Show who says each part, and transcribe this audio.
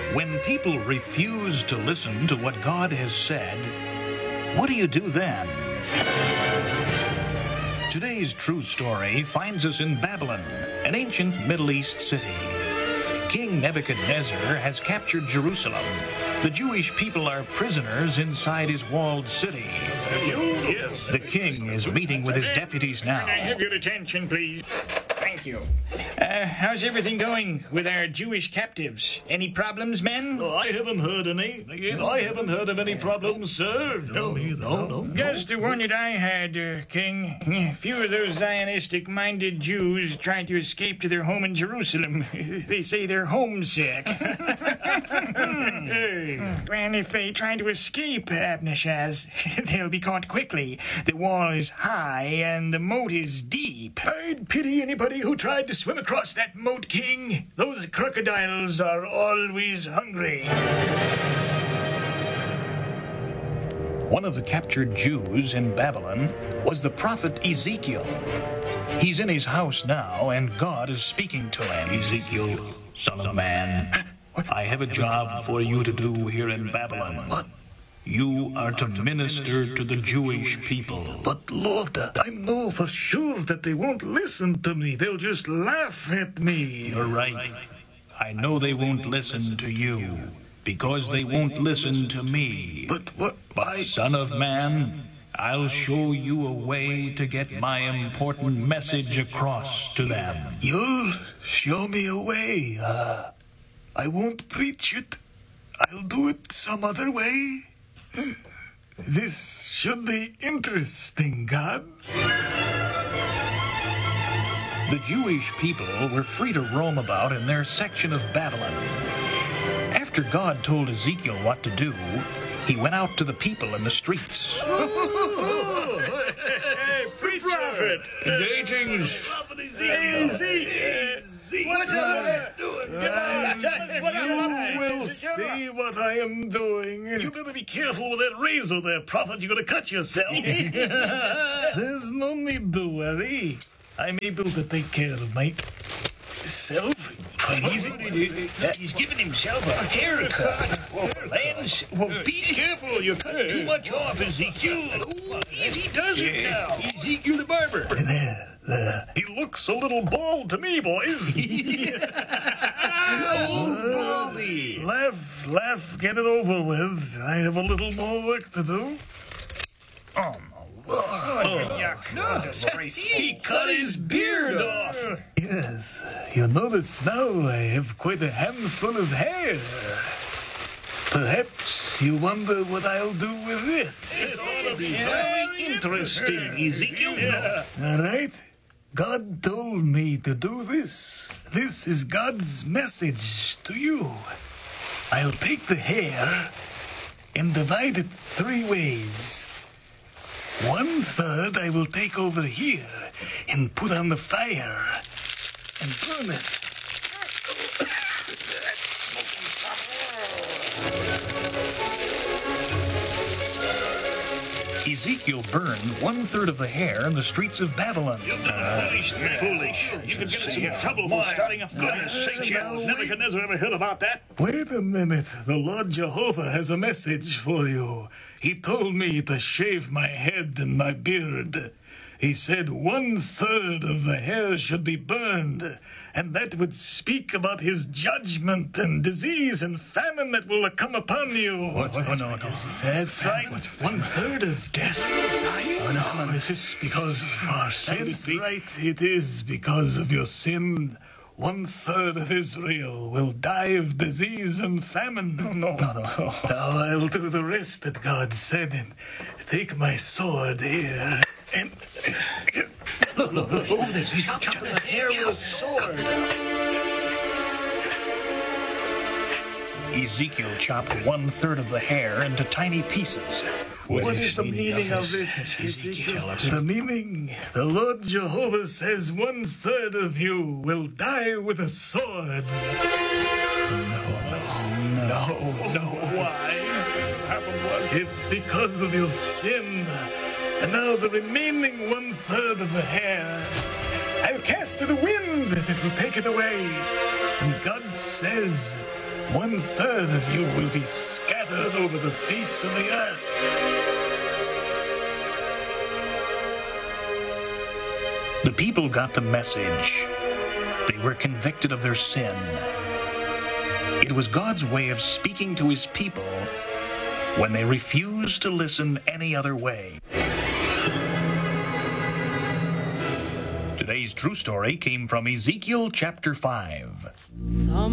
Speaker 1: When people refuse to listen to what God has said, what do you do then? Today's true story finds us in Babylon, an ancient Middle East city. King Nebuchadnezzar has captured Jerusalem. The Jewish people are prisoners inside his walled city.
Speaker 2: Yes.
Speaker 1: The king is meeting with his deputies now.
Speaker 2: Can I have your attention, please? Thank you. How's everything going with our Jewish captives? Any problems, men?
Speaker 3: Oh, I haven't heard any. I haven't heard of any problems, sir. No.
Speaker 2: Just the one that I had, King. A few of those Zionistic-minded Jews tried to escape to their home in Jerusalem. They say they're homesick. And if they try to escape, Abnashaz, they'll be caught quickly. The wall is high and the moat is deep. I'd pity anybody who tried to swim across that moat, King. Those crocodiles are always hungry.
Speaker 1: One of the captured Jews in Babylon was the prophet Ezekiel. He's in his house now, and God is speaking to him.
Speaker 3: Ezekiel, son of man, I have a job for you to do here in Babylon.
Speaker 4: What?
Speaker 3: You are to minister to the Jewish people.
Speaker 4: But Lord, I know for sure that they won't listen to me. They'll just laugh at me.
Speaker 3: You're right. I know they won't listen to you, because they won't listen to me.
Speaker 4: But what?
Speaker 3: Son of man, I'll show you a way to get my important message across to them.
Speaker 4: You'll show me a way. I won't preach it. I'll do it some other way. This should be interesting, God.
Speaker 1: The Jewish people were free to roam about in their section of Babylon. After God told Ezekiel what to do, he went out to the people in the streets.
Speaker 2: Prophet!
Speaker 3: Greetings.
Speaker 2: Ezekiel! What's up?
Speaker 4: You will see what I am doing.
Speaker 3: You better be careful with that razor there, Prophet. You're going to cut yourself.
Speaker 4: There's no need to worry. I'm able to take care of myself.
Speaker 2: Quite easy. He's giving himself a haircut. Well, be careful. You're cutting too much off, Ezekiel. Easy does it now. Ezekiel the barber.
Speaker 4: There.
Speaker 3: He looks a little bald to me, boys.
Speaker 2: Old baldy.
Speaker 4: Laugh, get it over with. I have a little more work to do.
Speaker 2: Oh, my Lord. Yuck. No, disgraceful. He cut his beard off.
Speaker 4: Yes, you notice now I have quite a handful of hair. Perhaps you wonder what I'll do with it.
Speaker 3: This ought to be very interesting, Ezekiel.
Speaker 4: All right. God told me to do this. This is God's message to you. I'll take the hair and divide it 3 ways. 1/3 I will take over here and put on the fire and burn it.
Speaker 1: Ezekiel burned 1/3 of the hair in the streets of Babylon.
Speaker 3: You've done foolish. You could get us in trouble for starting a fire. Goodness sake, Nebuchadnezzar ever heard about that?
Speaker 4: Wait a minute. The Lord Jehovah has a message for you. He told me to shave my head and my beard. He said 1/3 of the hair should be burned, and that would speak about his judgment and disease and famine that will come upon you.
Speaker 1: No.
Speaker 4: That's right. 1/3 of death. Oh, no, this is because of our sin. That's right. It is because of your sin. 1/3 of Israel will die of disease and famine.
Speaker 1: No.
Speaker 4: Now I'll do the rest that God said and take my sword here and...
Speaker 2: Look. Over there. He's chopping the hair with a sword.
Speaker 1: Ezekiel chopped 1/3 of the hair into tiny pieces.
Speaker 4: What is the meaning of this, Ezekiel? The meaning? The Lord Jehovah says 1/3 of you will die with a sword. No.
Speaker 3: Why?
Speaker 4: It's because of your sin. And now the remaining 1/3 of the hair, I'll cast to the wind and it will take it away. And God says 1/3 of you will be scattered over the face of the earth.
Speaker 1: The people got the message. They were convicted of their sin. It was God's way of speaking to his people when they refused to listen any other way. Today's true story came from Ezekiel chapter 5.